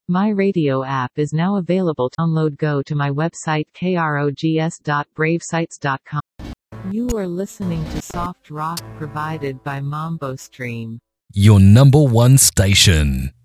My radio app is now available to download. Go to my website krogs.bravesites.com. You are listening to soft rock provided by Mambo Stream. Your number one station.